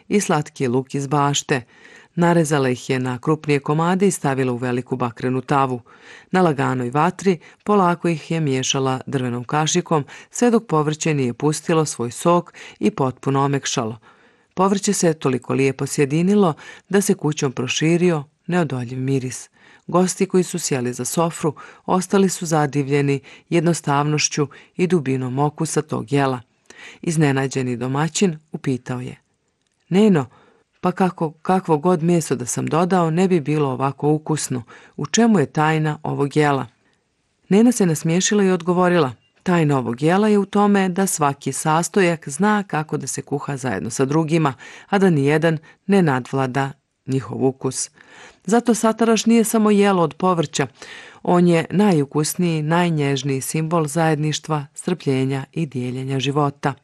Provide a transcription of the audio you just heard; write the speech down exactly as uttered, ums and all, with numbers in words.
i slatki luk iz bašte. Narezala ih je na krupnije komade i stavila u veliku bakrenu tavu. Na laganoj vatri polako ih je miješala drvenom kašikom, sve dok povrće nije pustilo svoj sok i potpuno omekšalo. Povrće se toliko lijepo sjedinilo da se kućom proširio neodoljiv miris. Gosti koji su sjeli za sofru ostali su zadivljeni jednostavnošću i dubinom okusa tog jela. Iznenađeni domaćin upitao je: "Neno, pa kako, kakvo god meso da sam dodao ne bi bilo ovako ukusno. U čemu je tajna ovog jela?" Nena se nasmiješila i odgovorila: "Tajna ovog jela je u tome da svaki sastojak zna kako da se kuha zajedno sa drugima, a da nijedan ne nadvlada njihov ukus. Zato sataraš nije samo jelo od povrća, on je najukusniji, najnježniji simbol zajedništva, strpljenja i dijeljenja života."